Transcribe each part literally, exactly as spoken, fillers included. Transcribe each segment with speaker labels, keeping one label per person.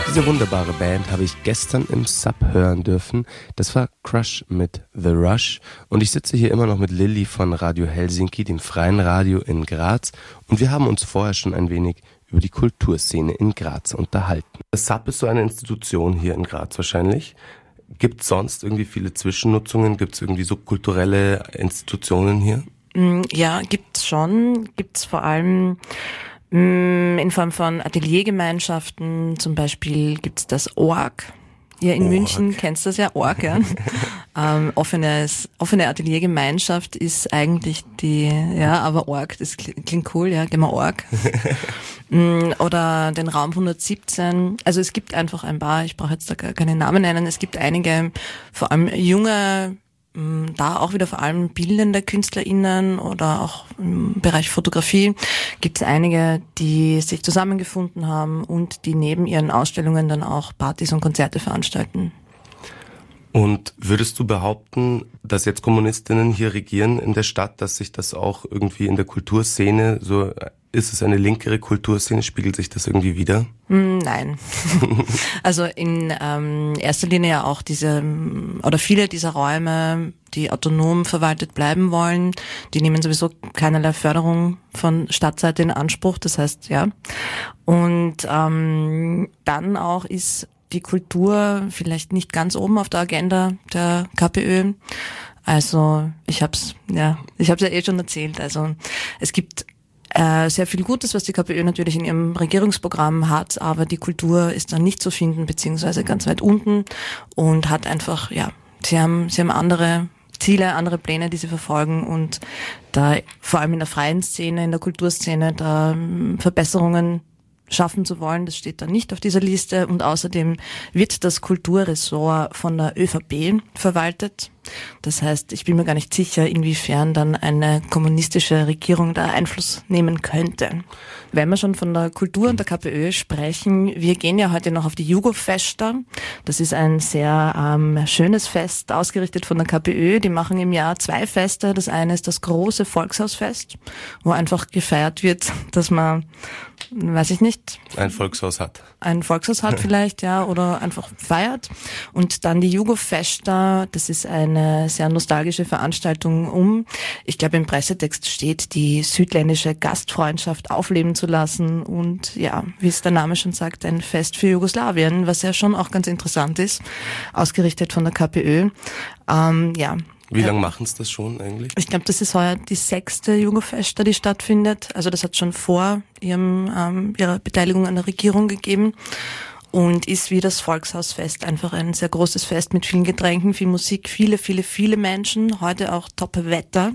Speaker 1: Diese wunderbare Band habe ich gestern im Sub hören dürfen. Das war Crush mit The Rush. Und ich sitze hier immer noch mit Lilly von Radio Helsinki, dem freien Radio in Graz. Und wir haben uns vorher schon ein wenig über die Kulturszene in Graz unterhalten. Das Sub ist so eine Institution hier in Graz wahrscheinlich. Gibt es sonst irgendwie viele Zwischennutzungen? Gibt es irgendwie so kulturelle Institutionen hier?
Speaker 2: Ja, gibt's schon. Gibt's vor allem in Form von Ateliergemeinschaften. Zum Beispiel gibt's das Org. Hier in Org. München kennst du das ja, Org, ja. ähm, offenes, offene Ateliergemeinschaft ist eigentlich die, ja, aber Org, das klingt cool, ja, gehen wir Org. Oder den Raum hundertsiebzehn. Also es gibt einfach ein paar, ich brauche jetzt da gar keine Namen nennen, es gibt einige, vor allem junge, da auch wieder vor allem bildende KünstlerInnen oder auch im Bereich Fotografie gibt es einige, die sich zusammengefunden haben und die neben ihren Ausstellungen dann auch Partys und Konzerte veranstalten.
Speaker 1: Und würdest du behaupten, dass jetzt Kommunistinnen hier regieren in der Stadt, dass sich das auch irgendwie in der Kulturszene, so ist es eine linkere Kulturszene, spiegelt sich das irgendwie wider?
Speaker 2: Nein. Also in ähm, erster Linie ja auch diese, oder viele dieser Räume, die autonom verwaltet bleiben wollen, die nehmen sowieso keinerlei Förderung von Stadtseite in Anspruch, das heißt, ja. Und ähm, dann auch ist die Kultur vielleicht nicht ganz oben auf der Agenda der KPÖ. Also ich hab's, ja, ich hab's ja eh schon erzählt. Also es gibt äh, sehr viel Gutes, was die KPÖ natürlich in ihrem Regierungsprogramm hat, aber die Kultur ist dann nicht zu finden, beziehungsweise ganz weit unten und hat einfach, ja, sie haben, sie haben andere Ziele, andere Pläne, die sie verfolgen und da vor allem in der freien Szene, in der Kulturszene, da Verbesserungen schaffen zu wollen, das steht da nicht auf dieser Liste und außerdem wird das Kulturressort von der ÖVP verwaltet. Das heißt, ich bin mir gar nicht sicher, inwiefern dann eine kommunistische Regierung da Einfluss nehmen könnte. Wenn wir schon von der Kultur und der KPÖ sprechen, wir gehen ja heute noch auf die Jugofesta. Das ist ein sehr ähm, schönes Fest, ausgerichtet von der KPÖ. Die machen im Jahr zwei Feste. Das eine ist das große Volkshausfest, wo einfach gefeiert wird, dass man, weiß ich nicht,
Speaker 1: ein Volkshaus hat.
Speaker 2: Ein Volkshaus hat vielleicht, ja, oder einfach feiert. Und dann die Jugofesta, das ist eine sehr nostalgische Veranstaltung, um, ich glaube im Pressetext steht, die südländische Gastfreundschaft aufleben zu lassen und ja, wie es der Name schon sagt, ein Fest für Jugoslawien, was ja schon auch ganz interessant ist, ausgerichtet von der KPÖ. Ähm, ja.
Speaker 1: Wie lange machen es das schon eigentlich?
Speaker 2: Ich glaube, das ist heuer die sechste Jugofesta, die stattfindet. Also das hat schon vor ihrem, ähm, ihrer Beteiligung an der Regierung gegeben und ist wie das Volkshausfest einfach ein sehr großes Fest mit vielen Getränken, viel Musik, viele, viele, viele Menschen. Heute auch Top-Wetter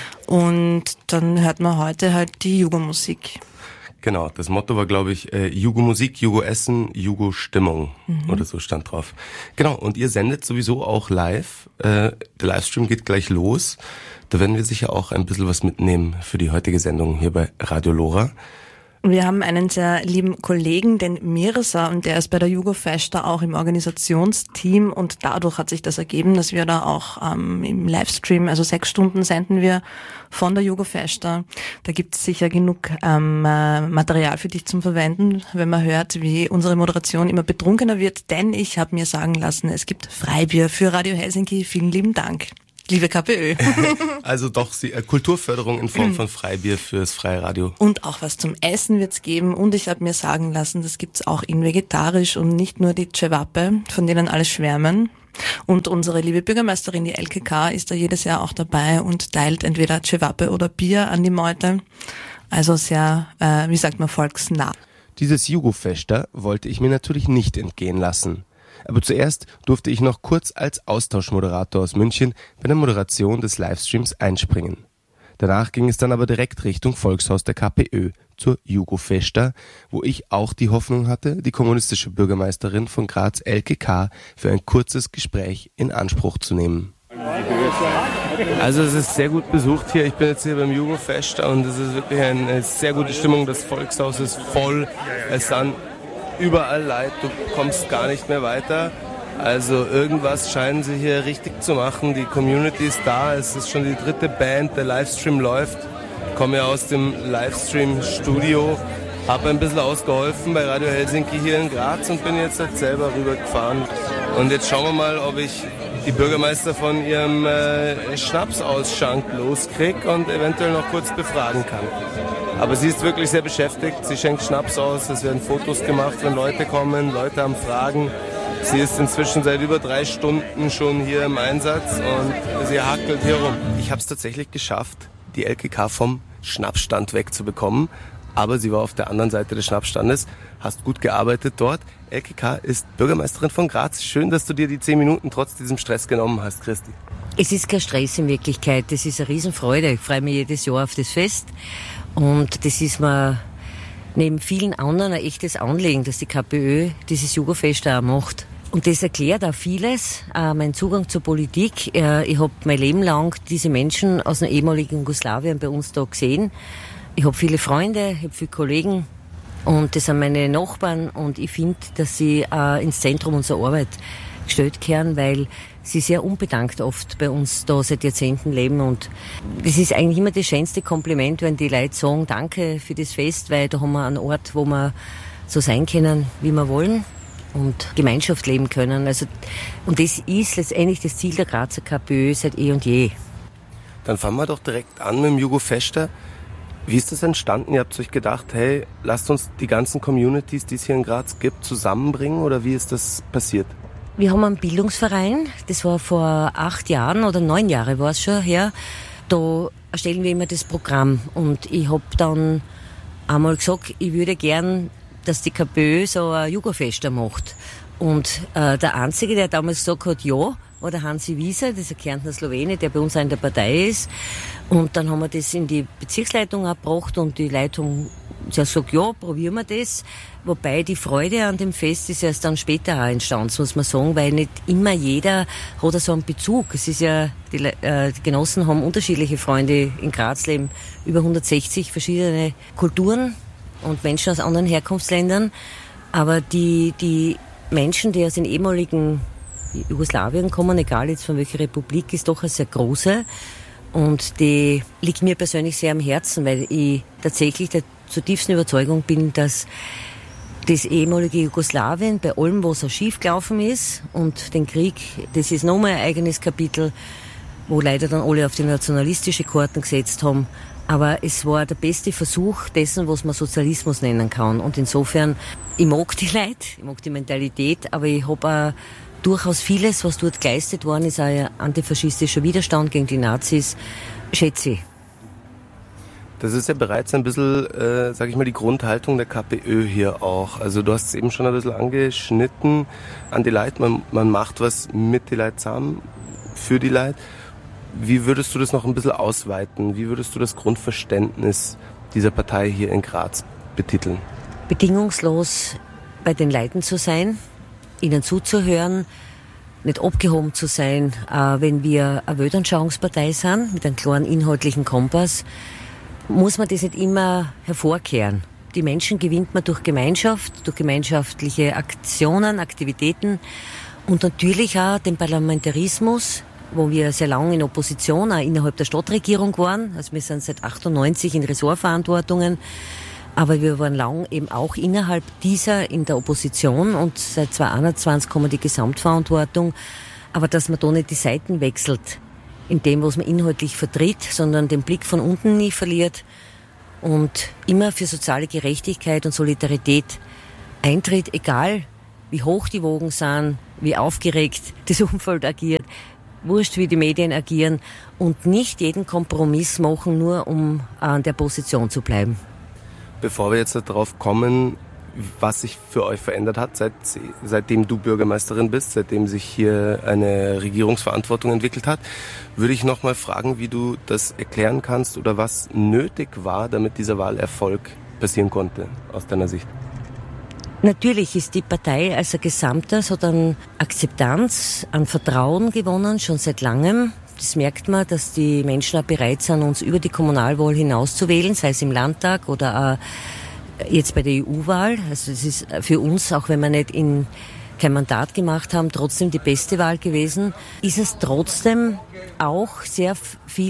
Speaker 2: und dann hört man heute halt die Jugomusik.
Speaker 1: Genau, das Motto war, glaube ich, äh, Jugo-Musik, Jugo-Essen, Jugo-Stimmung mhm. oder so stand drauf. Genau, und ihr sendet sowieso auch live. Äh, der Livestream geht gleich los. Da werden wir sicher auch ein bisschen was mitnehmen für die heutige Sendung hier bei Radio Lora.
Speaker 2: Wir haben einen sehr lieben Kollegen, den Mirza, und der ist bei der Jugofesta auch im Organisationsteam und dadurch hat sich das ergeben, dass wir da auch ähm, im Livestream, also sechs Stunden senden wir von der Jugofesta. Da gibt es sicher genug ähm, äh, Material für dich zum Verwenden, wenn man hört, wie unsere Moderation immer betrunkener wird, denn ich habe mir sagen lassen, es gibt Freibier für Radio Helsinki. Vielen lieben Dank. Liebe KPÖ.
Speaker 1: Also doch sie, äh, Kulturförderung in Form von Freibier fürs freie Radio.
Speaker 2: Und auch was zum Essen wird's geben. Und ich habe mir sagen lassen, das gibt's auch in vegetarisch und nicht nur die Cevape, von denen alle schwärmen. Und unsere liebe Bürgermeisterin, die L K K, ist da jedes Jahr auch dabei und teilt entweder Cevape oder Bier an die Meute. Also sehr, äh, wie sagt man, volksnah.
Speaker 1: Dieses Jugofesta wollte ich mir natürlich nicht entgehen lassen. Aber zuerst durfte ich noch kurz als Austauschmoderator aus München bei der Moderation des Livestreams einspringen. Danach ging es dann aber direkt Richtung Volkshaus der KPÖ zur Jugofesta, wo ich auch die Hoffnung hatte, die kommunistische Bürgermeisterin von Graz L K K für ein kurzes Gespräch in Anspruch zu nehmen. Also es ist sehr gut besucht hier. Ich bin jetzt hier beim Jugofesta und es ist wirklich eine sehr gute Stimmung. Das Volkshaus ist voll. Es sind überall Leute, du kommst gar nicht mehr weiter. Also irgendwas scheinen sie hier richtig zu machen. Die Community ist da, es ist schon die dritte Band, der Livestream läuft. Ich komme ja aus dem Livestream-Studio habe ein bisschen ausgeholfen bei Radio Helsinki hier in Graz und bin jetzt halt selber rübergefahren. Und jetzt schauen wir mal, ob ich die Bürgermeister von ihrem äh, Schnapsausschank loskriege und eventuell noch kurz befragen kann. Aber sie ist wirklich sehr beschäftigt. Sie schenkt Schnaps aus, es werden Fotos gemacht, wenn Leute kommen, Leute haben Fragen. Sie ist inzwischen seit über drei Stunden schon hier im Einsatz und sie hackelt hier rum. Ich habe es tatsächlich geschafft, die Elke K. vom Schnapsstand wegzubekommen. Aber sie war auf der anderen Seite des Schnapsstandes, hast gut gearbeitet dort. Elke K. ist Bürgermeisterin von Graz. Schön, dass du dir die zehn Minuten trotz diesem Stress genommen hast, Christi.
Speaker 3: Es ist kein Stress in Wirklichkeit, das ist eine Riesenfreude. Ich freue mich jedes Jahr auf das Fest und das ist mir neben vielen anderen ein echtes Anliegen, dass die KPÖ dieses Jugendfest auch macht. Und das erklärt auch vieles, auch mein Zugang zur Politik. Ich habe mein Leben lang diese Menschen aus dem ehemaligen Jugoslawien bei uns da gesehen. Ich habe viele Freunde, ich habe viele Kollegen und das sind meine Nachbarn und ich finde, dass sie äh, ins Zentrum unserer Arbeit gestellt werden, weil sie sehr unbedankt oft bei uns da seit Jahrzehnten leben und das ist eigentlich immer das schönste Kompliment, wenn die Leute sagen, danke für das Fest, weil da haben wir einen Ort, wo wir so sein können, wie wir wollen und Gemeinschaft leben können. Also, und das ist letztendlich das Ziel der Grazer KPÖ seit eh und je.
Speaker 1: Dann fangen wir doch direkt an mit dem Jugofester. Wie ist das entstanden? Ihr habt euch gedacht, hey, lasst uns die ganzen Communities, die es hier in Graz gibt, zusammenbringen oder wie ist das passiert?
Speaker 3: Wir haben einen Bildungsverein, das war vor acht Jahren oder neun Jahre war es schon her. Da erstellen wir immer das Programm und ich habe dann einmal gesagt, ich würde gern, dass die KPÖ so ein Jugendfest macht. Und äh, der Einzige, der damals gesagt hat, ja, war der Hansi Wieser, das ist ein Kärntner Slowene, der bei uns auch in der Partei ist. Und dann haben wir das in die Bezirksleitung gebracht und die Leitung hat gesagt, ja, probieren wir das. Wobei die Freude an dem Fest ist erst dann später auch entstanden, muss man sagen, weil nicht immer jeder hat so einen Bezug. Es ist ja, die, äh, die Genossen haben unterschiedliche Freunde in Graz leben, über hundertsechzig verschiedene Kulturen und Menschen aus anderen Herkunftsländern. Aber die, die Menschen, die aus den ehemaligen Jugoslawien kommen, egal jetzt von welcher Republik, ist doch eine sehr große. Und die liegt mir persönlich sehr am Herzen, weil ich tatsächlich der zutiefsten Überzeugung bin, dass das ehemalige Jugoslawien bei allem, was so schief gelaufen ist und den Krieg, das ist nochmal ein eigenes Kapitel, wo leider dann alle auf die nationalistische Karten gesetzt haben. Aber es war der beste Versuch dessen, was man Sozialismus nennen kann. Und insofern, ich mag die Leute, ich mag die Mentalität, aber ich habe auch durchaus vieles, was dort geleistet worden ist, auch ein antifaschistischer Widerstand gegen die Nazis, schätze ich.
Speaker 1: Das ist ja bereits ein bisschen, äh, sag ich mal, die Grundhaltung der KPÖ hier auch. Also du hast es eben schon ein bisschen angeschnitten an die Leute. Man, man macht was mit die Leute zusammen, für die Leute. Wie würdest du das noch ein bisschen ausweiten? Wie würdest du das Grundverständnis dieser Partei hier in Graz betiteln?
Speaker 3: Bedingungslos bei den Leuten zu sein, ihnen zuzuhören, nicht abgehoben zu sein, äh, wenn wir eine Weltanschauungspartei sind, mit einem klaren inhaltlichen Kompass, muss man das nicht immer hervorkehren. Die Menschen gewinnt man durch Gemeinschaft, durch gemeinschaftliche Aktionen, Aktivitäten und natürlich auch den Parlamentarismus, wo wir sehr lange in Opposition, auch innerhalb der Stadtregierung waren. Also wir sind seit achtundneunzig in Ressortverantwortungen, aber wir waren lang eben auch innerhalb dieser in der Opposition und seit zweitausendeinundzwanzig kommen die Gesamtverantwortung. Aber dass man da nicht die Seiten wechselt in dem, was man inhaltlich vertritt, sondern den Blick von unten nie verliert und immer für soziale Gerechtigkeit und Solidarität eintritt, egal wie hoch die Wogen sind, wie aufgeregt das Umfeld agiert, wurscht wie die Medien agieren und nicht jeden Kompromiss machen, nur um an der Position zu bleiben.
Speaker 1: Bevor wir jetzt darauf kommen, was sich für euch verändert hat, seit, seitdem du Bürgermeisterin bist, seitdem sich hier eine Regierungsverantwortung entwickelt hat, würde ich noch mal fragen, wie du das erklären kannst oder was nötig war, damit dieser Wahlerfolg passieren konnte, aus deiner Sicht.
Speaker 3: Natürlich ist die Partei als ein Gesamtes hat an Akzeptanz, an Vertrauen gewonnen, schon seit langem. Das merkt man, dass die Menschen auch bereit sind, uns über die Kommunalwahl hinaus zu wählen, sei es im Landtag oder auch jetzt bei der E U-Wahl. Also es ist für uns, auch wenn wir nicht in kein Mandat gemacht haben, trotzdem die beste Wahl gewesen. Ist es trotzdem auch sehr viel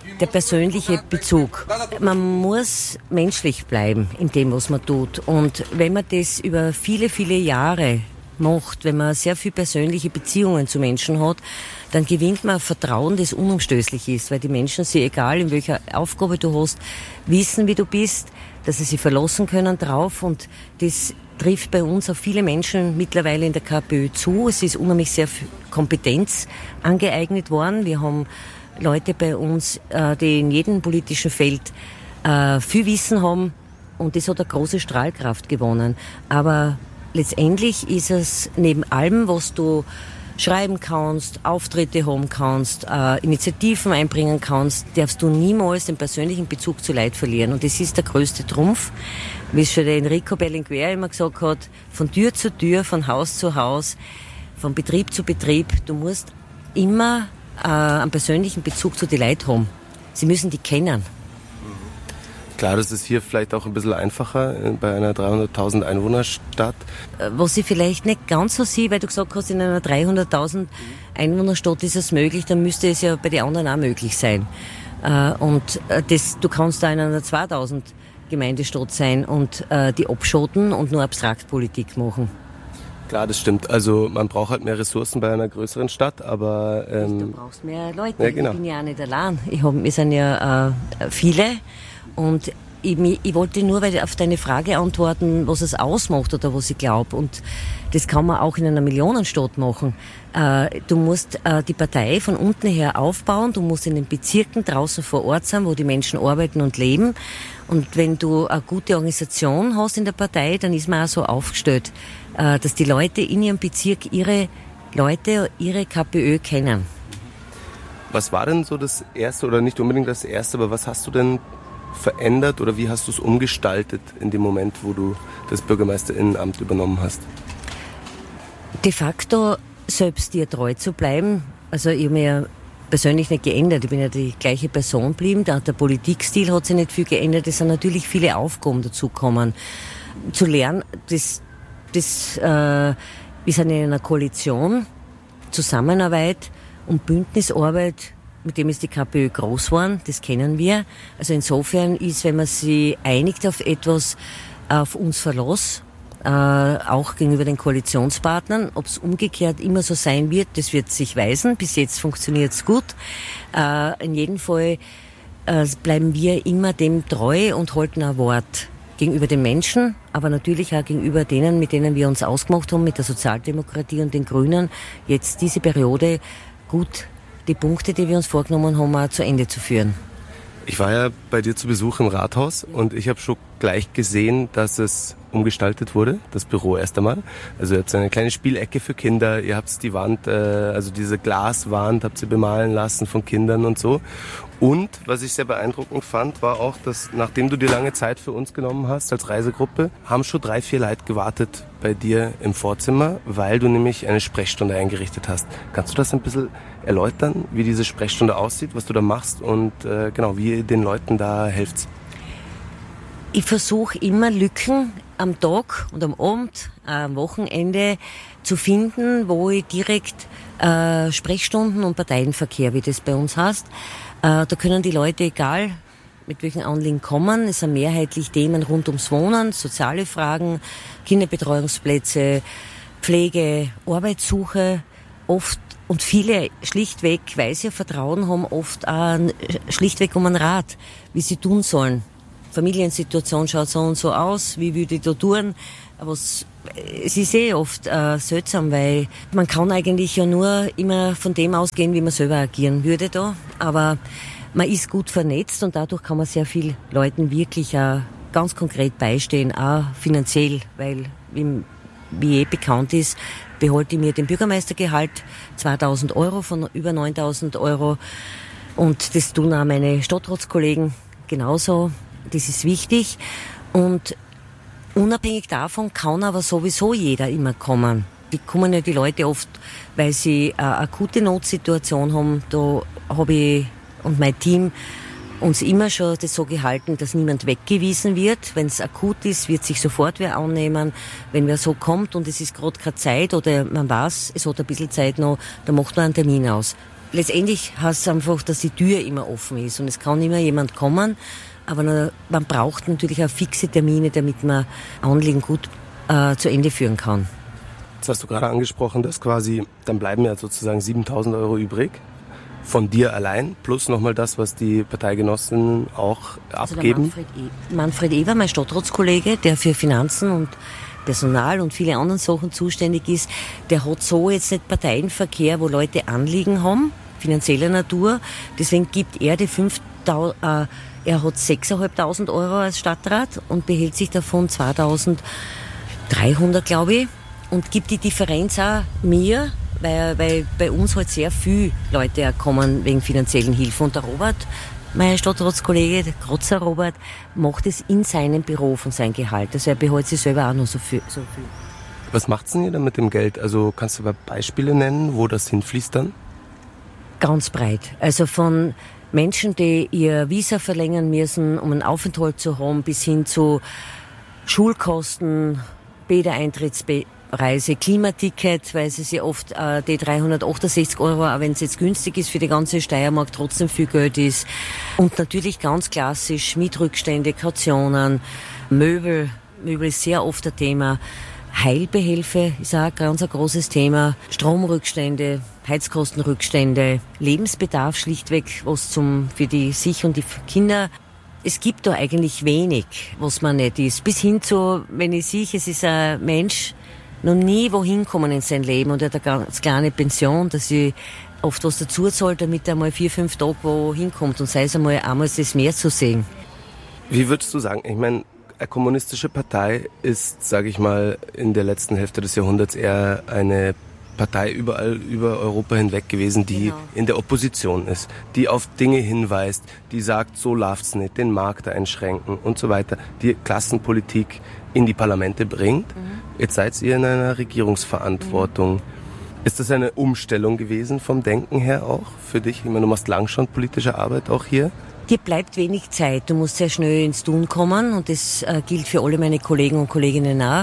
Speaker 3: der persönliche Bezug. Man muss menschlich bleiben in dem, was man tut. Und wenn man das über viele, viele Jahre macht, wenn man sehr viel persönliche Beziehungen zu Menschen hat, dann gewinnt man Vertrauen, das unumstößlich ist, weil die Menschen sie, egal in welcher Aufgabe du hast, wissen, wie du bist, dass sie sich verlassen können drauf, und das trifft bei uns auf viele Menschen mittlerweile in der KPÖ zu. Es ist unheimlich sehr viel Kompetenz angeeignet worden. Wir haben Leute bei uns, die in jedem politischen Feld viel Wissen haben, und das hat eine große Strahlkraft gewonnen. Aber letztendlich ist es neben allem, was du schreiben kannst, Auftritte haben kannst, äh, Initiativen einbringen kannst, darfst du niemals den persönlichen Bezug zu Leid verlieren. Und das ist der größte Trumpf, wie es schon der Enrico Berlinguer immer gesagt hat, von Tür zu Tür, von Haus zu Haus, von Betrieb zu Betrieb. Du musst immer äh, einen persönlichen Bezug zu den Leuten haben. Sie müssen die kennen.
Speaker 1: Klar, das ist hier vielleicht auch ein bisschen einfacher bei einer dreihunderttausend Einwohnerstadt.
Speaker 3: Was ich vielleicht nicht ganz so sehe, weil du gesagt hast, in einer dreihunderttausend Einwohnerstadt ist es möglich, dann müsste es ja bei den anderen auch möglich sein. Und das, du kannst da in einer zweitausend Gemeindestadt sein und die abschotten und nur Abstraktpolitik machen.
Speaker 1: Klar, das stimmt. Also man braucht halt mehr Ressourcen bei einer größeren Stadt, aber... Ähm,
Speaker 3: du brauchst mehr Leute.
Speaker 1: Ja, genau.
Speaker 3: Ich bin ja auch nicht allein. Ich hab, wir sind ja äh, viele. Und ich, ich wollte nur weil auf deine Frage antworten, was es ausmacht oder was ich glaube. Und das kann man auch in einer Millionenstadt machen. Äh, du musst äh, die Partei von unten her aufbauen. Du musst in den Bezirken draußen vor Ort sein, wo die Menschen arbeiten und leben. Und wenn du eine gute Organisation hast in der Partei, dann ist man auch so aufgestellt, äh, dass die Leute in ihrem Bezirk ihre Leute, ihre KPÖ kennen.
Speaker 1: Was war denn so das Erste, oder nicht unbedingt das Erste, aber was hast du denn verändert oder wie hast du es umgestaltet in dem Moment, wo du das Bürgermeisterinnenamt übernommen hast?
Speaker 3: De facto selbst dir treu zu bleiben. Also ich habe mich ja persönlich nicht geändert. Ich bin ja die gleiche Person geblieben. Der, der Politikstil hat sich nicht viel geändert. Es sind natürlich viele Aufgaben dazugekommen. Zu lernen, das, das, äh, wir sind in einer Koalition, Zusammenarbeit und Bündnisarbeit, mit dem ist die KPÖ groß geworden, das kennen wir. Also insofern ist, wenn man sich einigt auf etwas, auf uns Verlass, äh, auch gegenüber den Koalitionspartnern. Ob es umgekehrt immer so sein wird, das wird sich weisen. Bis jetzt funktioniert es gut. Äh, in jedem Fall äh, bleiben wir immer dem treu und halten ein Wort gegenüber den Menschen, aber natürlich auch gegenüber denen, mit denen wir uns ausgemacht haben, mit der Sozialdemokratie und den Grünen, jetzt diese Periode gut die Punkte, die wir uns vorgenommen haben, auch zu Ende zu führen.
Speaker 1: Ich war ja bei dir zu Besuch im Rathaus und ich habe schon gleich gesehen, dass es umgestaltet wurde, das Büro erst einmal. Also ihr habt eine kleine Spielecke für Kinder, ihr habt die Wand, äh, also diese Glaswand, habt ihr bemalen lassen von Kindern und so. Und was ich sehr beeindruckend fand, war auch, dass nachdem du dir lange Zeit für uns genommen hast als Reisegruppe, haben schon drei, vier Leute gewartet bei dir im Vorzimmer, weil du nämlich eine Sprechstunde eingerichtet hast. Kannst du das ein bisschen erläutern, wie diese Sprechstunde aussieht, was du da machst und äh, genau, wie ihr den Leuten da helft?
Speaker 3: Ich versuche immer Lücken am Tag und am Abend, am Wochenende zu finden, wo ich direkt äh, Sprechstunden und Parteienverkehr, wie das bei uns heißt, äh, da können die Leute, egal mit welchen Anliegen kommen, es sind mehrheitlich Themen rund ums Wohnen, soziale Fragen, Kinderbetreuungsplätze, Pflege, Arbeitssuche, oft und viele schlichtweg, weil sie Vertrauen haben, oft auch schlichtweg um einen Rat, wie sie tun sollen. Familiensituation schaut so und so aus, wie würde ich da tun? Aber es, es ist eh oft äh, seltsam, weil man kann eigentlich ja nur immer von dem ausgehen, wie man selber agieren würde da. Aber man ist gut vernetzt und dadurch kann man sehr viel Leuten wirklich äh, ganz konkret beistehen, auch finanziell, weil wie, wie eh bekannt ist, behalte ich mir den Bürgermeistergehalt, zweitausend Euro von über neuntausend Euro, und das tun auch meine Stadtratskollegen genauso. Das ist wichtig, und unabhängig davon kann aber sowieso jeder immer kommen. Die kommen ja die Leute oft, weil sie eine akute Notsituation haben. Da habe ich und mein Team uns immer schon das so gehalten, dass niemand weggewiesen wird. Wenn es akut ist, wird sich sofort wer annehmen. Wenn wer so kommt und es ist gerade keine Zeit oder man weiß, es hat ein bisschen Zeit noch, dann macht man einen Termin aus. letztendlich heißt es einfach, dass die Tür immer offen ist und es kann immer jemand kommen, aber man braucht natürlich auch fixe Termine, damit man Anliegen gut äh, zu Ende führen kann.
Speaker 1: Jetzt hast du gerade angesprochen, dass quasi, dann bleiben ja sozusagen siebentausend Euro übrig von dir allein, plus nochmal das, was die Parteigenossinnen auch
Speaker 3: also
Speaker 1: abgeben.
Speaker 3: Der Manfred, e- Manfred Ewer, mein Stadtratskollege, der für Finanzen und Personal und viele andere Sachen zuständig ist, der hat so jetzt nicht Parteienverkehr, wo Leute Anliegen haben, finanzieller Natur. Deswegen gibt er die fünftausend, äh, er hat sechstausendfünfhundert Euro als Stadtrat und behält sich davon zweitausenddreihundert, glaube ich, und gibt die Differenz auch mir, weil, weil bei uns halt sehr viele Leute auch kommen wegen finanziellen Hilfen. Und der Robert, mein Stadtratskollege, der Grotzer Robert, macht es in seinem Büro von seinem Gehalt. Also er behält sich selber auch noch so viel. So viel.
Speaker 1: Was macht's denn ihr dann mit dem Geld? Also kannst du mal Beispiele nennen, wo das hinfließt dann?
Speaker 3: Ganz breit. Also von Menschen, die ihr Visa verlängern müssen, um einen Aufenthalt zu haben, bis hin zu Schulkosten, Bädereintrittsreise, Klimaticket, weil es ist ja oft äh, die dreihundertachtundsechzig Euro, auch wenn es jetzt günstig ist für die ganze Steiermark, trotzdem viel Geld ist. Und natürlich ganz klassisch Mietrückstände, Kautionen, Möbel. Möbel ist sehr oft ein Thema. Heilbehelfe ist auch ein ganz ein großes Thema. Stromrückstände, Heizkostenrückstände, Lebensbedarf schlichtweg, was zum für die sich und die Kinder. Es gibt da eigentlich wenig, was man nicht ist. Bis hin zu, wenn ich sehe, es ist ein Mensch, noch nie wohin kommen in sein Leben und er hat eine ganz kleine Pension, dass ich oft was dazu zahlt, damit er mal vier, fünf Tage wo hinkommt und sei es einmal einmal das Meer zu sehen.
Speaker 1: Wie würdest du sagen, ich meine, eine kommunistische Partei ist, sage ich mal, in der letzten Hälfte des Jahrhunderts eher eine Partei überall über Europa hinweg gewesen, die genau. in der Opposition ist, die auf Dinge hinweist, die sagt, so läuft's nicht, den Markt einschränken und so weiter, die Klassenpolitik in die Parlamente bringt. Mhm. Jetzt seid ihr in einer Regierungsverantwortung. Mhm. Ist das eine Umstellung gewesen vom Denken her auch für dich? Ich meine, du machst lang schon politische Arbeit auch hier.
Speaker 3: Dir bleibt wenig Zeit. Du musst sehr schnell ins Tun kommen und das äh, gilt für alle meine Kollegen und Kolleginnen auch.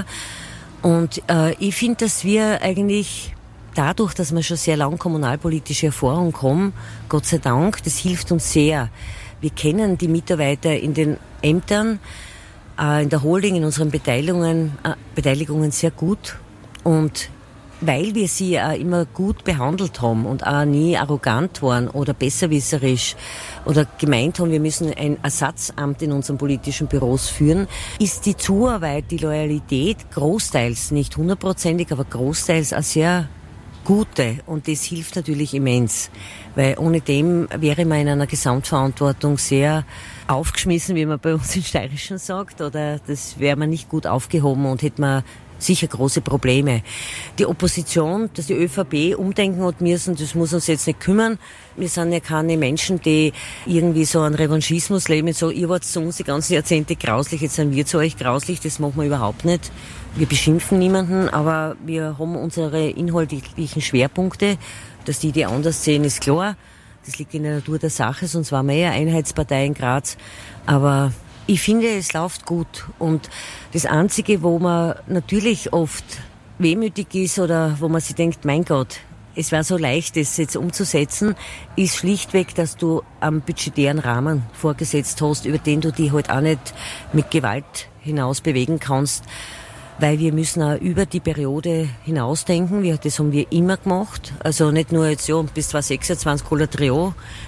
Speaker 3: Und äh, ich finde, dass wir eigentlich dadurch, dass wir schon sehr lang kommunalpolitische Erfahrung haben, Gott sei Dank, das hilft uns sehr. Wir kennen die Mitarbeiter in den Ämtern, äh, in der Holding, in unseren Beteiligungen, äh, Beteiligungen sehr gut und weil wir sie auch immer gut behandelt haben und auch nie arrogant waren oder besserwisserisch oder gemeint haben, wir müssen ein Ersatzamt in unseren politischen Büros führen, ist die Zuarbeit, die Loyalität großteils, nicht hundertprozentig, aber großteils auch sehr gute und das hilft natürlich immens, weil ohne dem wäre man in einer Gesamtverantwortung sehr aufgeschmissen, wie man bei uns in Steirischen sagt, oder das wäre man nicht gut aufgehoben und hätte man sicher große Probleme. Die Opposition, dass die ÖVP umdenken hat müssen, das muss uns jetzt nicht kümmern. Wir sind ja keine Menschen, die irgendwie so einen Revanchismus leben und so, ihr wart zu uns die ganzen Jahrzehnte grauslich, jetzt sind wir zu euch grauslich, das machen wir überhaupt nicht. Wir beschimpfen niemanden, aber wir haben unsere inhaltlichen Schwerpunkte, dass die, die anders sehen, ist klar. Das liegt in der Natur der Sache, sonst waren wir ja Einheitspartei in Graz. Aber ich finde, es läuft gut. Und das Einzige, wo man natürlich oft wehmütig ist oder wo man sich denkt, mein Gott, es wäre so leicht, das jetzt umzusetzen, ist schlichtweg, dass du einen budgetären Rahmen vorgesetzt hast, über den du dich halt auch nicht mit Gewalt hinaus bewegen kannst. Weil wir müssen auch über die Periode hinausdenken. Wir, das haben wir immer gemacht. Also nicht nur jetzt, ja, bis zweitausendsechsundzwanzig Colatrio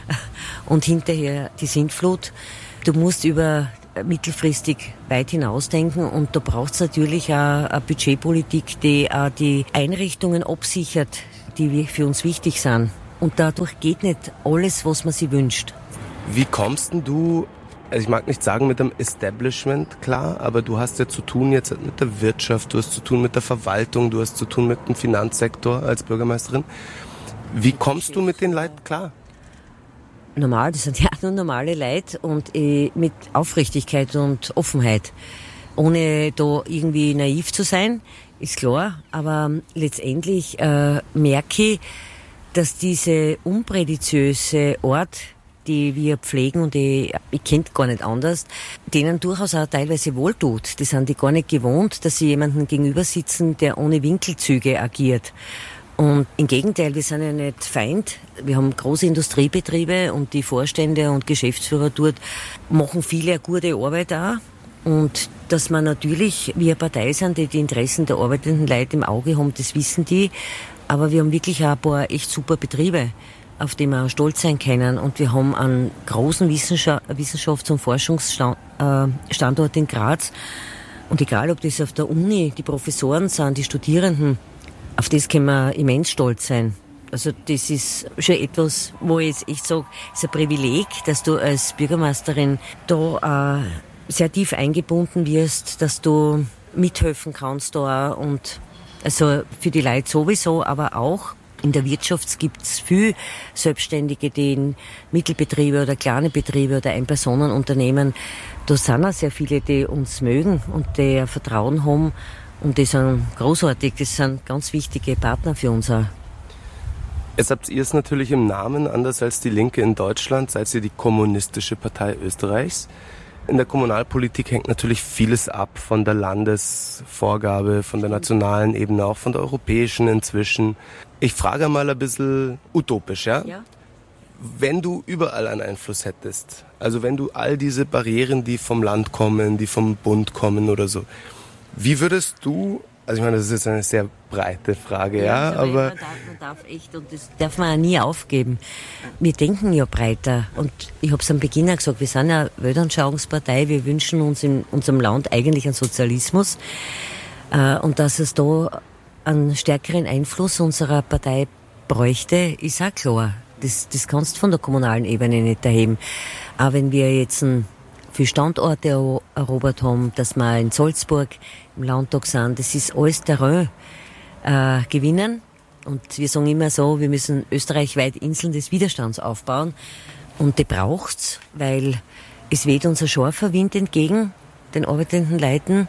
Speaker 3: und hinterher die Sintflut. Du musst über mittelfristig weit hinausdenken und da braucht es natürlich auch eine Budgetpolitik, die auch die Einrichtungen absichert, die für uns wichtig sind. Und dadurch geht nicht alles, was man sich wünscht.
Speaker 1: Wie kommst denn du, also ich mag nicht sagen mit dem Establishment, klar, aber du hast ja zu tun jetzt mit der Wirtschaft, du hast zu tun mit der Verwaltung, du hast zu tun mit dem Finanzsektor als Bürgermeisterin. Wie kommst du mit den Leuten klar?
Speaker 3: Normal, das sind ja nur normale Leute und äh, mit Aufrichtigkeit und Offenheit. Ohne da irgendwie naiv zu sein, ist klar, aber letztendlich äh, merke ich, dass diese unpräditiöse Art, die wir pflegen und die ich kennt gar nicht anders, denen durchaus auch teilweise wohltut. Die sind die gar nicht gewohnt, dass sie jemanden gegenüber sitzen, der ohne Winkelzüge agiert. Und im Gegenteil, wir sind ja nicht Feind. Wir haben große Industriebetriebe und die Vorstände und Geschäftsführer dort machen viele eine gute Arbeit auch. Und dass wir natürlich, wir eine Partei sind, die die Interessen der arbeitenden Leute im Auge haben, das wissen die. Aber wir haben wirklich auch ein paar echt super Betriebe, auf die wir auch stolz sein können. Und wir haben einen großen Wissenschafts- und Forschungsstandort in Graz. Und egal, ob das auf der Uni die Professoren sind, die Studierenden, auf das können wir immens stolz sein. Also das ist schon etwas, wo ich jetzt echt sage, es ist ein Privileg, dass du als Bürgermeisterin da äh, sehr tief eingebunden wirst, dass du mithelfen kannst da auch. Und also für die Leute sowieso, aber auch in der Wirtschaft gibt es viele Selbstständige, die in Mittelbetriebe oder kleine Betriebe oder Ein-Personen-Unternehmen, da sind auch sehr viele, die uns mögen und die ein Vertrauen haben. Und die sind großartig, das sind ganz wichtige Partner für uns auch.
Speaker 1: Jetzt habt ihr es natürlich im Namen, anders als die Linke in Deutschland, seid ihr die Kommunistische Partei Österreichs. In der Kommunalpolitik hängt natürlich vieles ab von der Landesvorgabe, von der nationalen Ebene, auch von der europäischen inzwischen. Ich frage mal ein bisschen utopisch, ja? Ja. Wenn du überall einen Einfluss hättest, also wenn du all diese Barrieren, die vom Land kommen, die vom Bund kommen oder so, wie würdest du, also ich meine, das ist jetzt eine sehr breite Frage, ja, ja aber... Man darf,
Speaker 3: man darf echt, und das darf man auch nie aufgeben. Wir denken ja breiter und ich habe es am Beginn auch gesagt, wir sind ja eine Weltanschauungspartei, wir wünschen uns in unserem Land eigentlich einen Sozialismus äh, und dass es da einen stärkeren Einfluss unserer Partei bräuchte, ist auch klar. Das, das kannst du von der kommunalen Ebene nicht erheben. Auch wenn wir jetzt ein viele Standorte erobert haben, dass wir in Salzburg im Landtag sind. Das ist alles Terrain äh, gewinnen. Und wir sagen immer so, wir müssen österreichweit Inseln des Widerstands aufbauen. Und die braucht's, weil es weht uns ein scharfer Wind entgegen, den arbeitenden Leuten.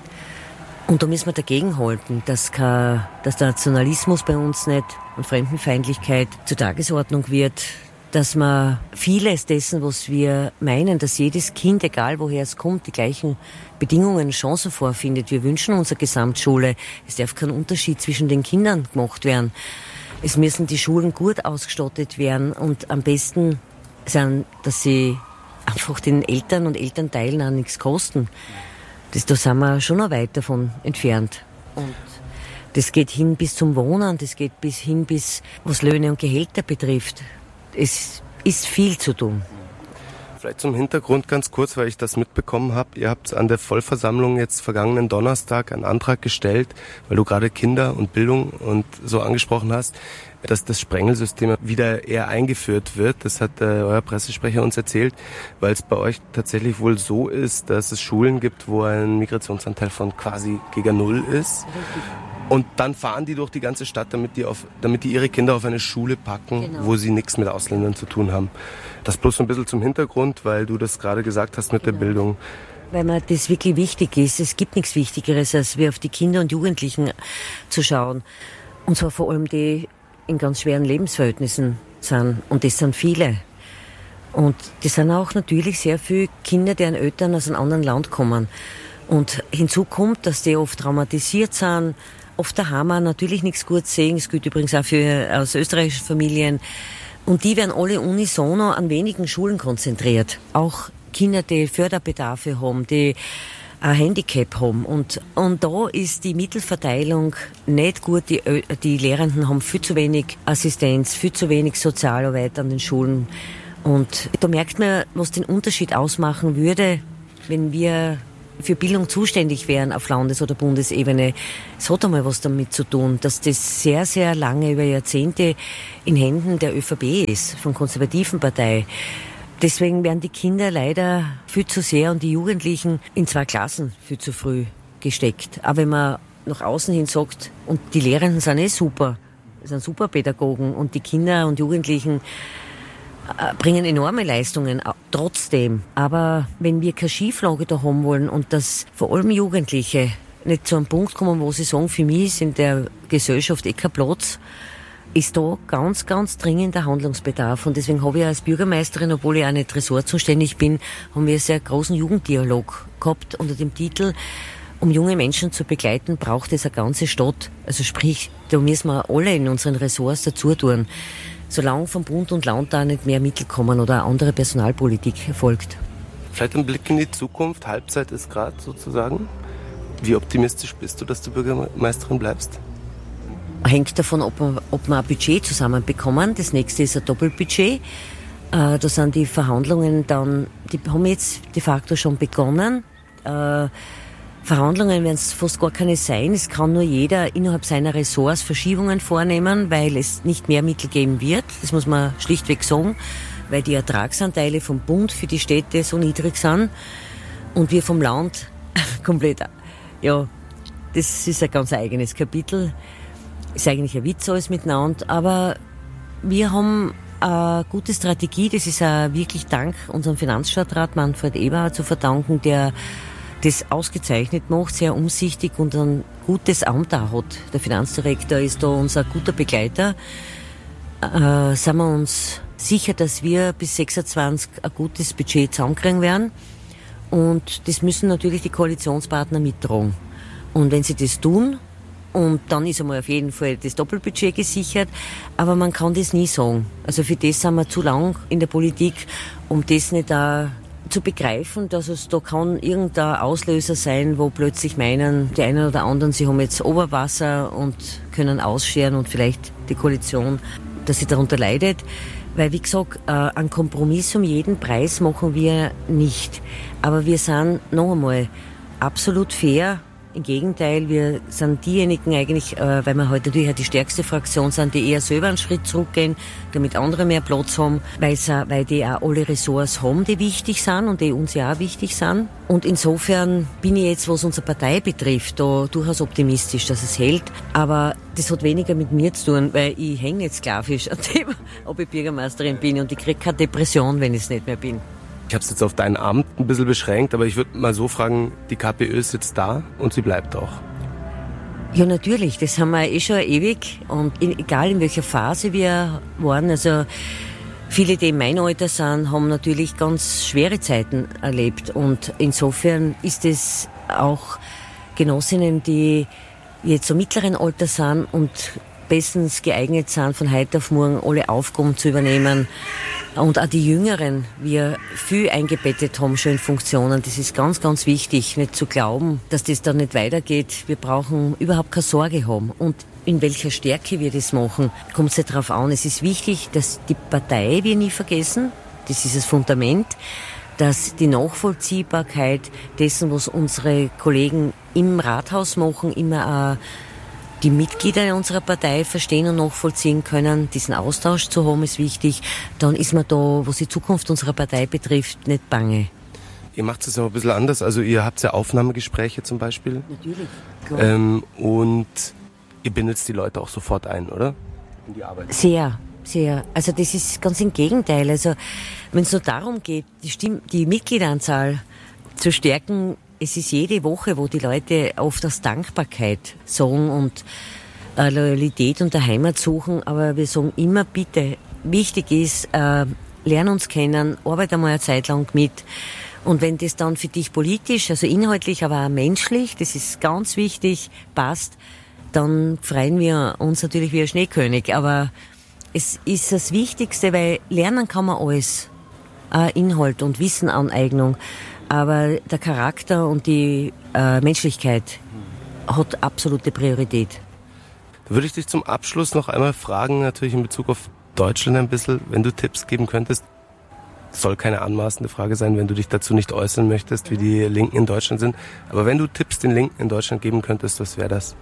Speaker 3: Und da müssen wir dagegen halten, dass, kein, dass der Nationalismus bei uns nicht und Fremdenfeindlichkeit zur Tagesordnung wird. Dass man vieles dessen, was wir meinen, dass jedes Kind, egal woher es kommt, die gleichen Bedingungen, Chancen vorfindet. Wir wünschen uns eine Gesamtschule. Es darf kein Unterschied zwischen den Kindern gemacht werden. Es müssen die Schulen gut ausgestattet werden und am besten sein, dass sie einfach den Eltern und Elternteilen auch nichts kosten. Das, da sind wir schon noch weit davon entfernt. Und das geht hin bis zum Wohnen, das geht bis hin bis, was Löhne und Gehälter betrifft. Es ist viel zu tun.
Speaker 1: Vielleicht zum Hintergrund ganz kurz, weil ich das mitbekommen habe. Ihr habt an der Vollversammlung jetzt vergangenen Donnerstag einen Antrag gestellt, weil du gerade Kinder und Bildung und so angesprochen hast, dass das Sprengelsystem wieder eher eingeführt wird. Das hat äh, euer Pressesprecher uns erzählt, weil es bei euch tatsächlich wohl so ist, dass es Schulen gibt, wo ein Migrationsanteil von quasi gegen Null ist. Und dann fahren die durch die ganze Stadt, damit die, auf, damit die ihre Kinder auf eine Schule packen, genau, wo sie nichts mit Ausländern zu tun haben. Das bloß so ein bisschen zum Hintergrund, weil du das gerade gesagt hast mit genau. der Bildung.
Speaker 3: Weil mir das wirklich wichtig ist. Es gibt nichts Wichtigeres, als wir auf die Kinder und Jugendlichen zu schauen. Und zwar vor allem die in ganz schweren Lebensverhältnissen sind. Und das sind viele. Und das sind auch natürlich sehr viele Kinder, deren Eltern aus einem anderen Land kommen. Und hinzu kommt, dass die oft traumatisiert sind, oft daheim auch natürlich nichts Gutes sehen. Das gilt übrigens auch für aus österreichischen Familien. Und die werden alle unisono an wenigen Schulen konzentriert. Auch Kinder, die Förderbedarfe haben, die ein Handicap haben. Und, und da ist die Mittelverteilung nicht gut. Die, die Lehrenden haben viel zu wenig Assistenz, viel zu wenig Sozialarbeit an den Schulen. Und da merkt man, was den Unterschied ausmachen würde, wenn wir für Bildung zuständig wären auf Landes- oder Bundesebene. Es hat einmal was damit zu tun, dass das sehr, sehr lange, über Jahrzehnte in Händen der ÖVP ist, von konservativen Partei. Deswegen werden die Kinder leider viel zu sehr und die Jugendlichen in zwei Klassen viel zu früh gesteckt. Aber wenn man nach außen hin sagt, und die Lehrenden sind eh super, sind super Pädagogen und die Kinder und Jugendlichen bringen enorme Leistungen trotzdem. Aber wenn wir keine Schieflage da haben wollen und dass vor allem Jugendliche nicht zu einem Punkt kommen, wo sie sagen, für mich ist in der Gesellschaft eh kein Platz, ist da ganz, ganz dringender Handlungsbedarf. Und deswegen habe ich als Bürgermeisterin, obwohl ich auch nicht ressortzuständig bin, haben wir einen sehr großen Jugenddialog gehabt unter dem Titel um junge Menschen zu begleiten, braucht es eine ganze Stadt. Also sprich, da müssen wir alle in unseren Ressorts dazu tun. Solange vom Bund und Land da nicht mehr Mittel kommen oder eine andere Personalpolitik erfolgt.
Speaker 1: Vielleicht ein Blick in die Zukunft. Halbzeit ist gerade sozusagen. Wie optimistisch bist du, dass du Bürgermeisterin bleibst?
Speaker 3: Hängt davon, ob wir, ob wir ein Budget zusammenbekommen. Das nächste ist ein Doppelbudget. Äh, da sind die Verhandlungen dann, die haben jetzt de facto schon begonnen. Äh, Verhandlungen werden es fast gar keine sein. Es kann nur jeder innerhalb seiner Ressorts Verschiebungen vornehmen, weil es nicht mehr Mittel geben wird. Das muss man schlichtweg sagen, weil die Ertragsanteile vom Bund für die Städte so niedrig sind und wir vom Land komplett, ja, das ist ein ganz eigenes Kapitel. Ist eigentlich ein Witz alles miteinander, aber wir haben eine gute Strategie. Das ist auch wirklich dank unserem Finanzstadtrat Manfred Eberhard zu verdanken, der das ausgezeichnet macht, sehr umsichtig und ein gutes Amt auch hat. Der Finanzdirektor ist da unser guter Begleiter. Äh, sind wir uns sicher, dass wir bis sechsundzwanzig ein gutes Budget zusammenkriegen werden. Und das müssen natürlich die Koalitionspartner mittragen. Und wenn sie das tun, und dann ist einmal auf jeden Fall das Doppelbudget gesichert, aber man kann das nie sagen. Also für das sind wir zu lang in der Politik, um das nicht auch zu begreifen, dass es da kann irgendein Auslöser sein, wo plötzlich meinen, die einen oder anderen, sie haben jetzt Oberwasser und können ausscheren und vielleicht die Koalition, dass sie darunter leidet. Weil, wie gesagt, äh, einen Kompromiss um jeden Preis machen wir nicht. Aber wir sind noch einmal absolut fair. Im Gegenteil, wir sind diejenigen eigentlich, äh, weil wir heute natürlich die stärkste Fraktion sind, die eher selber einen Schritt zurückgehen, damit andere mehr Platz haben, weil, weil die auch alle Ressorts haben, die wichtig sind und die uns ja auch wichtig sind. Und insofern bin ich jetzt, was unsere Partei betrifft, da durchaus optimistisch, dass es hält. Aber das hat weniger mit mir zu tun, weil ich hänge nicht sklavisch an dem, ob ich Bürgermeisterin bin, und ich kriege keine Depression, wenn ich es nicht mehr bin.
Speaker 1: Ich habe es jetzt auf dein Amt ein bisschen beschränkt, aber ich würde mal so fragen, die KPÖ ist jetzt da und sie bleibt auch.
Speaker 3: Ja, natürlich, das haben wir eh schon ewig, und in, egal in welcher Phase wir waren, also viele, die in meinem Alter sind, haben natürlich ganz schwere Zeiten erlebt, und insofern ist es auch Genossinnen, die jetzt so mittleren Alter sind und bestens geeignet sind, von heute auf morgen alle Aufgaben zu übernehmen. Und auch die Jüngeren, wir viel eingebettet haben, schon in Funktionen. Das ist ganz, ganz wichtig, nicht zu glauben, dass das dann nicht weitergeht. Wir brauchen überhaupt keine Sorge haben. Und in welcher Stärke wir das machen, kommt es nicht drauf an. Es ist wichtig, dass die Partei wir nie vergessen. Das ist das Fundament. Dass die Nachvollziehbarkeit dessen, was unsere Kollegen im Rathaus machen, immer auch die Mitglieder unserer Partei verstehen und nachvollziehen können. Diesen Austausch zu haben, ist wichtig. Dann ist man da, was die Zukunft unserer Partei betrifft, nicht bange.
Speaker 1: Ihr macht es aber ein bisschen anders. Also ihr habt ja Aufnahmegespräche zum Beispiel.
Speaker 3: Natürlich, klar.
Speaker 1: Ähm, und ihr bindet die Leute auch sofort ein, oder? In die Arbeit.
Speaker 3: Sehr, sehr. Also das ist ganz im Gegenteil. Also wenn es nur darum geht, die, Stimm- die Mitgliederanzahl zu stärken, es ist jede Woche, wo die Leute oft aus Dankbarkeit sagen und äh, Loyalität und der Heimat suchen, aber wir sagen immer, bitte, wichtig ist, äh, lern uns kennen, arbeite einmal eine Zeit lang mit, und wenn das dann für dich politisch, also inhaltlich, aber auch menschlich, das ist ganz wichtig, passt, dann freuen wir uns natürlich wie ein Schneekönig, aber es ist das Wichtigste, weil lernen kann man alles, äh, Inhalt und Wissenaneignung. Aber der Charakter und die äh, Menschlichkeit hat absolute Priorität.
Speaker 1: Da würde ich dich zum Abschluss noch einmal fragen, natürlich in Bezug auf Deutschland ein bisschen, wenn du Tipps geben könntest. Das soll keine anmaßende Frage sein, wenn du dich dazu nicht äußern möchtest, wie die Linken in Deutschland sind. Aber wenn du Tipps den Linken in Deutschland geben könntest, was wäre das?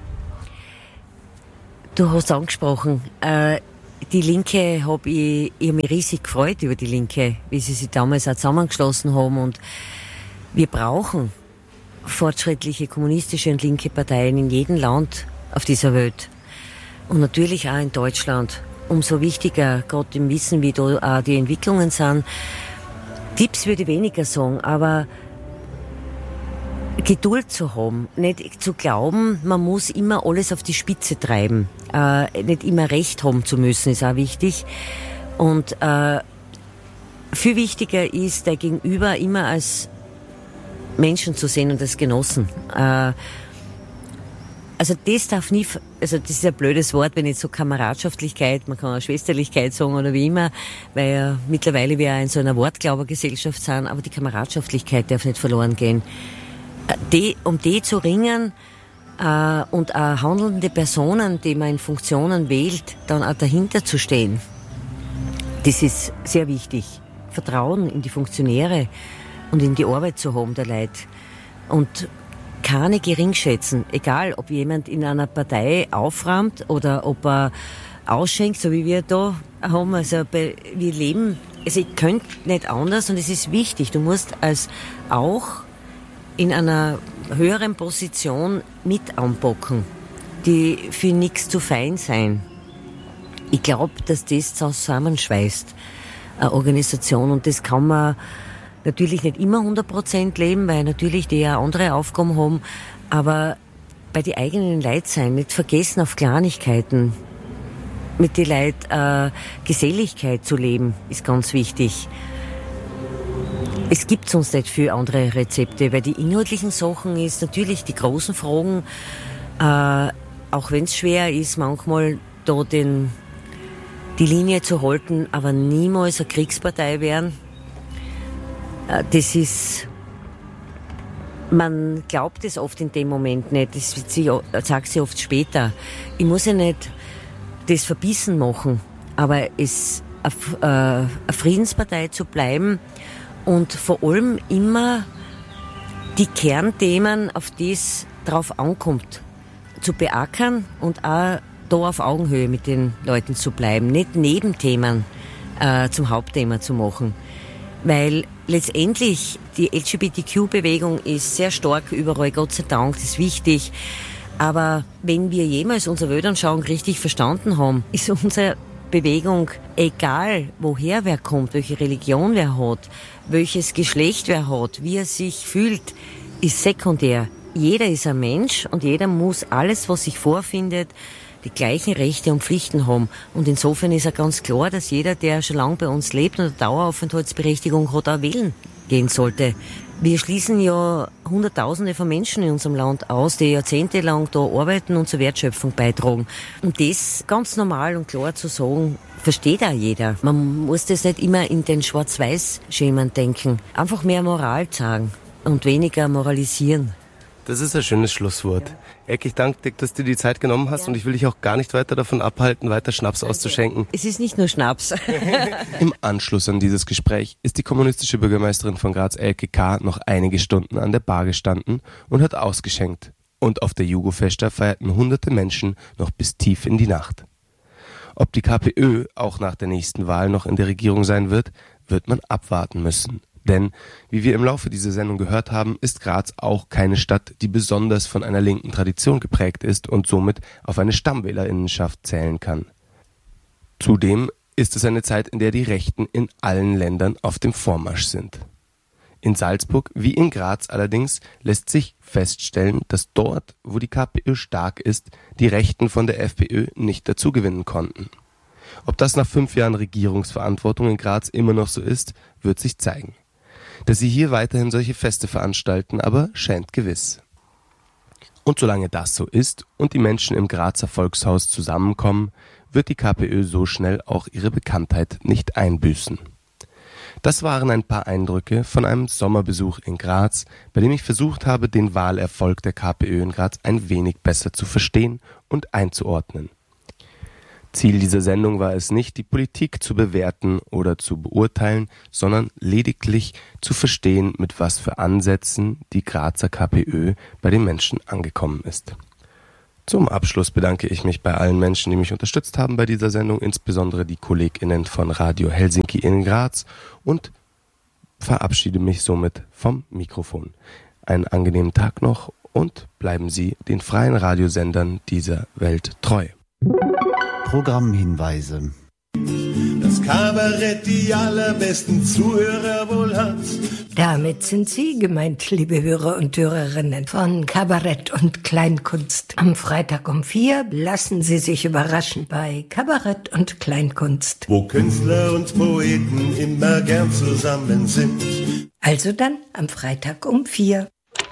Speaker 3: Du hast angesprochen, äh, die Linke, hab ich, ich habe mich riesig gefreut über die Linke, wie sie sich damals auch zusammengeschlossen haben, und wir brauchen fortschrittliche kommunistische und linke Parteien in jedem Land auf dieser Welt. Und natürlich auch in Deutschland. Umso wichtiger, gerade im Wissen, wie da auch die Entwicklungen sind. Tipps würde ich weniger sagen, aber Geduld zu haben, nicht zu glauben, man muss immer alles auf die Spitze treiben. Äh, nicht immer Recht haben zu müssen, ist auch wichtig. Und äh, viel wichtiger ist, der Gegenüber immer als Menschen zu sehen und als Genossen. Äh, also das darf nie, also das ist ein blödes Wort, wenn ich so Kameradschaftlichkeit, man kann auch Schwesterlichkeit sagen oder wie immer, weil ja mittlerweile wir in so einer Wortglaubergesellschaft sind, aber die Kameradschaftlichkeit darf nicht verloren gehen. Äh, die, um die zu ringen, äh, und auch handelnde Personen, die man in Funktionen wählt, dann auch dahinter zu stehen. Das ist sehr wichtig. Vertrauen in die Funktionäre und in die Arbeit zu haben der Leute. Und keine geringschätzen, egal ob jemand in einer Partei aufräumt oder ob er ausschenkt, so wie wir da haben. Also wir leben, also ich könnte nicht anders und es ist wichtig. Du musst als auch in einer höheren Position mit anpacken, die für nichts zu fein sein. Ich glaube, dass das zusammenschweißt, eine Organisation, und das kann man natürlich nicht immer hundert Prozent leben, weil natürlich die ja andere Aufgaben haben, aber bei den eigenen Leuten sein, nicht vergessen auf Kleinigkeiten, mit den Leuten äh, Geselligkeit zu leben, ist ganz wichtig. Es gibt sonst nicht viele andere Rezepte, weil die inhaltlichen Sachen ist natürlich die großen Fragen, äh, auch wenn es schwer ist, manchmal da den, die Linie zu halten, aber niemals eine Kriegspartei werden. Das ist, man glaubt es oft in dem Moment nicht, das sagt sie oft später. Ich muss ja nicht das verbissen machen, aber es eine Friedenspartei zu bleiben und vor allem immer die Kernthemen, auf die es drauf ankommt, zu beackern und auch da auf Augenhöhe mit den Leuten zu bleiben, nicht Nebenthemen äh, zum Hauptthema zu machen. Weil letztendlich die L G B T Q-Bewegung ist sehr stark überall, Gott sei Dank, das ist wichtig. Aber wenn wir jemals unsere Weltanschauung richtig verstanden haben, ist unsere Bewegung, egal woher wer kommt, welche Religion wer hat, welches Geschlecht wer hat, wie er sich fühlt, ist sekundär. Jeder ist ein Mensch und jeder muss alles, was sich vorfindet, die gleichen Rechte und Pflichten haben. Und insofern ist ja ganz klar, dass jeder, der schon lange bei uns lebt und eine Daueraufenthaltsberechtigung hat, auch wählen gehen sollte. Wir schließen ja Hunderttausende von Menschen in unserem Land aus, die jahrzehntelang da arbeiten und zur Wertschöpfung beitragen. Und das ganz normal und klar zu sagen, versteht auch jeder. Man muss das nicht immer in den Schwarz-Weiß-Schemen denken. Einfach mehr Moral zeigen und weniger moralisieren.
Speaker 1: Das ist ein schönes Schlusswort. Ja. Eck, ich danke dir, dass du die Zeit genommen hast, ja. Und ich will dich auch gar nicht weiter davon abhalten, weiter Schnaps auszuschenken.
Speaker 3: Es ist nicht nur Schnaps.
Speaker 1: Im Anschluss an dieses Gespräch ist die kommunistische Bürgermeisterin von Graz, Elke K., noch einige Stunden an der Bar gestanden und hat ausgeschenkt. Und auf der Jugo-Festa feierten hunderte Menschen noch bis tief in die Nacht. Ob die KPÖ auch nach der nächsten Wahl noch in der Regierung sein wird, wird man abwarten müssen. Denn, wie wir im Laufe dieser Sendung gehört haben, ist Graz auch keine Stadt, die besonders von einer linken Tradition geprägt ist und somit auf eine Stammwählerinnenschaft zählen kann. Zudem ist es eine Zeit, in der die Rechten in allen Ländern auf dem Vormarsch sind. In Salzburg wie in Graz allerdings lässt sich feststellen, dass dort, wo die KPÖ stark ist, die Rechten von der FPÖ nicht dazu gewinnen konnten. Ob das nach fünf Jahren Regierungsverantwortung in Graz immer noch so ist, wird sich zeigen. Dass sie hier weiterhin solche Feste veranstalten, aber scheint gewiss. Und solange das so ist und die Menschen im Grazer Volkshaus zusammenkommen, wird die KPÖ so schnell auch ihre Bekanntheit nicht einbüßen. Das waren ein paar Eindrücke von einem Sommerbesuch in Graz, bei dem ich versucht habe, den Wahlerfolg der KPÖ in Graz ein wenig besser zu verstehen und einzuordnen. Ziel dieser Sendung war es nicht, die Politik zu bewerten oder zu beurteilen, sondern lediglich zu verstehen, mit was für Ansätzen die Grazer KPÖ bei den Menschen angekommen ist. Zum Abschluss bedanke ich mich bei allen Menschen, die mich unterstützt haben bei dieser Sendung, insbesondere die KollegInnen von Radio Helsinki in Graz, und verabschiede mich somit vom Mikrofon. Einen angenehmen Tag noch und bleiben Sie den freien Radiosendern dieser Welt treu.
Speaker 4: Programmhinweise.
Speaker 5: Das Kabarett die allerbesten Zuhörer wohl hat.
Speaker 6: Damit sind Sie gemeint, liebe Hörer und Hörerinnen von Kabarett und Kleinkunst. Am Freitag um vier lassen Sie sich überraschen bei Kabarett und Kleinkunst.
Speaker 5: Wo Künstler und Poeten immer gern zusammen sind.
Speaker 6: Also dann am Freitag um vier.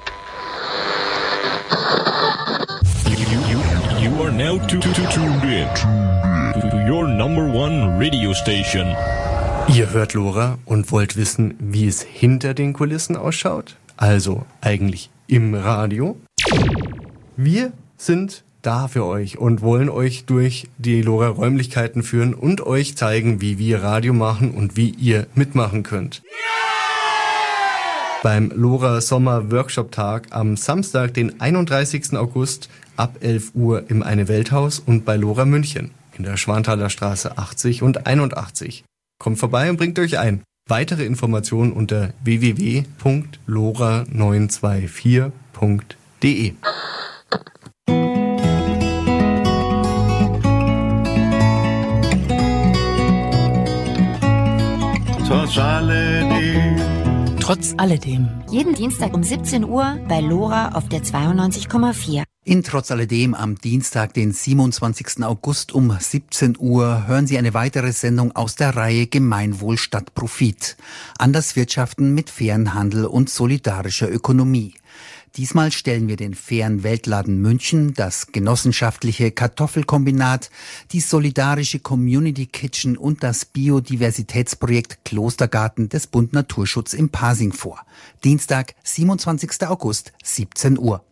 Speaker 4: You, you, you are now tuned in to your number one radio station.
Speaker 7: Ihr hört Lora und wollt wissen, wie es hinter den Kulissen ausschaut? Also eigentlich im Radio? Wir sind da für euch und wollen euch durch die Lora-Räumlichkeiten führen und euch zeigen, wie wir Radio machen und wie ihr mitmachen könnt. Beim Lora Sommer Workshop Tag am Samstag, den einunddreißigsten August ab elf Uhr im Eine Welthaus und bei Lora München in der Schwanthaler Straße achtzig und einundachtzig. Kommt vorbei und bringt euch ein. Weitere Informationen unter w w w punkt lora neun zwei vier punkt d e.
Speaker 5: Trotz alledem.
Speaker 8: Trotz alledem.
Speaker 9: Jeden Dienstag um siebzehn Uhr bei Lora auf der zweiundneunzig Komma vier.
Speaker 8: In Trotz alledem am Dienstag, den siebenundzwanzigsten August um siebzehn Uhr hören Sie eine weitere Sendung aus der Reihe Gemeinwohl statt Profit. Anders wirtschaften mit fairen Handel und solidarischer Ökonomie. Diesmal stellen wir den fairen Weltladen München, das genossenschaftliche Kartoffelkombinat, die solidarische Community Kitchen und das Biodiversitätsprojekt Klostergarten des Bund Naturschutz im Pasing vor. Dienstag, siebenundzwanzigsten August, siebzehn Uhr.